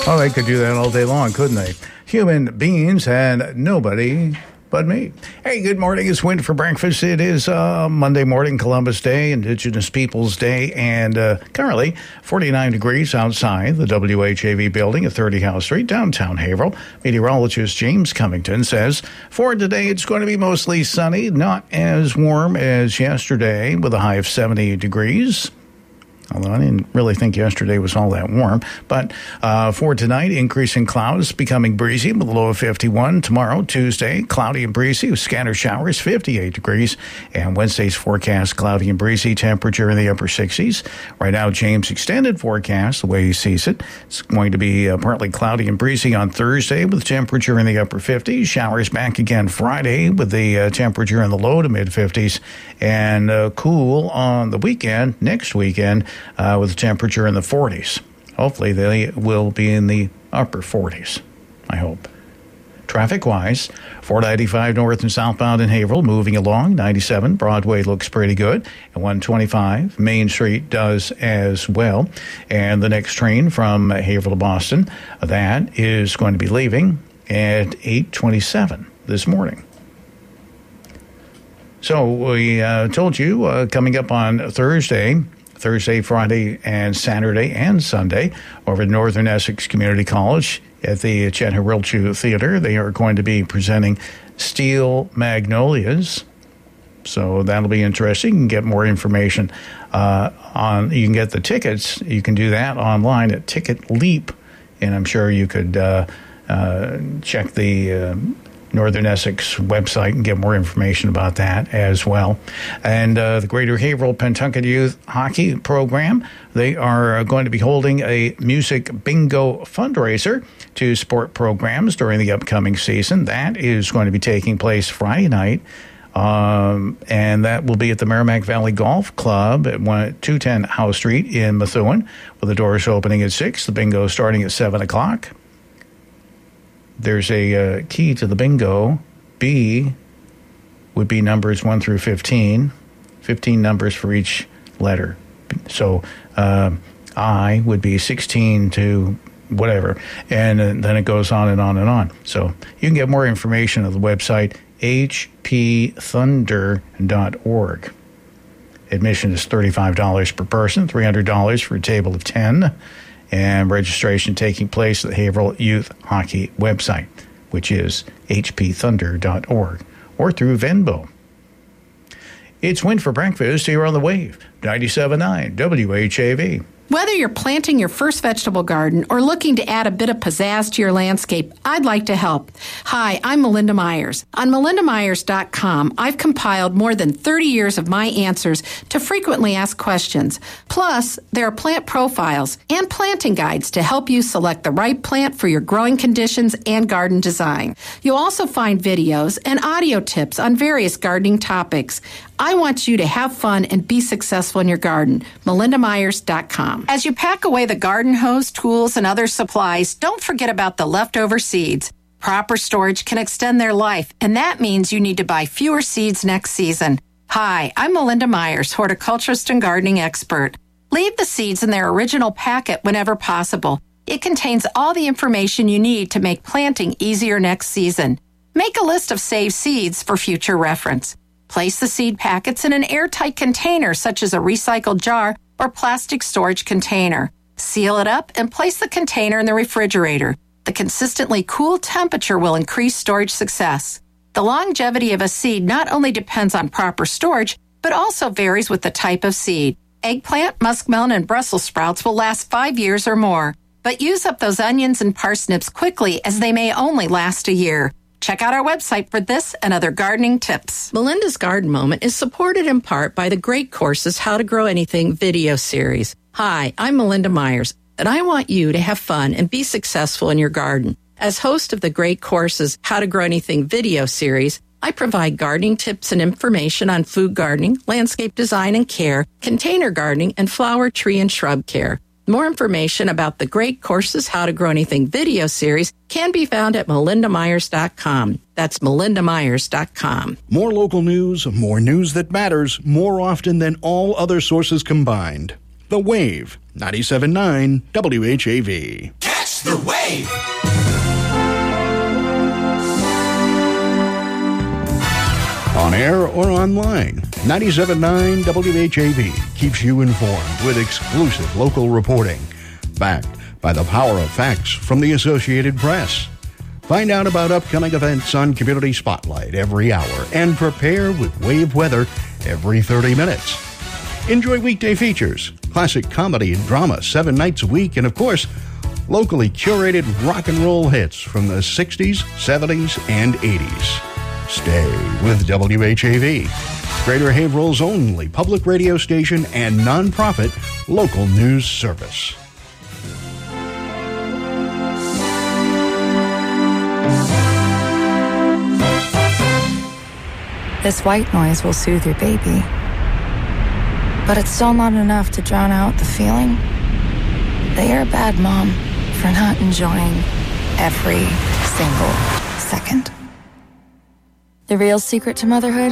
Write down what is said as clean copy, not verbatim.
Well, they could do that all day long, couldn't they? Human beings and nobody but me. Hey, good morning. It's Win for Breakfast. It is Monday morning, Columbus Day, Indigenous Peoples Day, and currently 49 degrees outside the WHAV building at 30 House Street, downtown Haverhill. Meteorologist James Covington says for today it's going to be mostly sunny, not as warm as yesterday with a high of 70 degrees. Although I didn't really think yesterday was all that warm. But for tonight, increasing clouds, becoming breezy with a low of 51. Tomorrow, Tuesday, cloudy and breezy with scattered showers, 58 degrees. And Wednesday's forecast, cloudy and breezy, temperature in the upper 60s. Right now, James' extended forecast, the way he sees it, it's going to be partly cloudy and breezy on Thursday with temperature in the upper 50s. Showers back again Friday with the temperature in the low to mid 50s. And cool on the weekend, next weekend, with a temperature in the 40s. Hopefully they will be in the upper 40s, I hope. Traffic-wise, 495 north and southbound in Haverhill moving along. 97 Broadway looks pretty good. And 125 Main Street does as well. And the next train from Haverhill to Boston, that is going to be leaving at 8:27 this morning. So we told you coming up on Thursday, Friday, and Saturday and Sunday over at Northern Essex Community College at the Chet Harilchu Theater. They are going to be presenting Steel Magnolias. So that'll be interesting. You can get more information you can get the tickets. You can do that online at Ticket Leap. And I'm sure you could check the Northern Essex website and get more information about that as well. And the Greater Haverhill Pentucket Youth Hockey Program, they are going to be holding a music bingo fundraiser to support programs during the upcoming season. That is going to be taking place Friday night, and that will be at the Merrimack Valley Golf Club at 210 House Street in Methuen, with the doors opening at 6, the bingo starting at 7 o'clock. There's a key to the bingo. B would be numbers 1 through 15, 15 numbers for each letter. So I would be 16 to whatever, and then it goes on and on and on. So you can get more information at the website hpthunder.org. Admission is $35 per person, $300 for a table of 10. And registration taking place at the Haverhill Youth Hockey website, which is hpthunder.org, or through Venmo. It's Win for Breakfast here on the Wave, 97.9 WHAV. Whether you're planting your first vegetable garden or looking to add a bit of pizzazz to your landscape, I'd like to help. Hi, I'm Melinda Myers. On melindamyers.com, I've compiled more than 30 years of my answers to frequently asked questions. Plus, there are plant profiles and planting guides to help you select the right plant for your growing conditions and garden design. You'll also find videos and audio tips on various gardening topics. I want you to have fun and be successful in your garden. melindamyers.com. As you pack away the garden hose, tools, and other supplies, don't forget about the leftover seeds. Proper storage can extend their life, and that means you need to buy fewer seeds next season. Hi, I'm Melinda Myers, horticulturist and gardening expert. Leave the seeds in their original packet whenever possible. It contains all the information you need to make planting easier next season. Make a list of saved seeds for future reference. Place the seed packets in an airtight container, such as a recycled jar or plastic storage container. Seal it up and place the container in the refrigerator. The consistently cool temperature will increase storage success. The longevity of a seed not only depends on proper storage, but also varies with the type of seed. Eggplant, muskmelon, and Brussels sprouts will last 5 years or more. But use up those onions and parsnips quickly, as they may only last a year. Check out our website for this and other gardening tips. Melinda's Garden Moment is supported in part by the Great Courses How to Grow Anything video series. Hi, I'm Melinda Myers, and I want you to have fun and be successful in your garden. As host of the Great Courses How to Grow Anything video series, I provide gardening tips and information on food gardening, landscape design and care, container gardening, and flower, tree, and shrub care. More information about the Great Courses How to Grow Anything video series can be found at melindamyers.com. That's melindamyers.com. More local news, more news that matters, more often than all other sources combined. The Wave, 97.9 WHAV. Catch Catch the Wave. On air or online, 97.9 WHAV keeps you informed with exclusive local reporting, backed by the power of facts from the Associated Press. Find out about upcoming events on Community Spotlight every hour and prepare with Wave weather every 30 minutes. Enjoy weekday features, classic comedy and drama 7 nights a week, and of course, locally curated rock and roll hits from the 60s, 70s, and 80s. Stay with WHAV, Greater Haverhill's only public radio station and nonprofit local news service. This white noise will soothe your baby, but it's still not enough to drown out the feeling that you're a bad mom for not enjoying every single second. The real secret to motherhood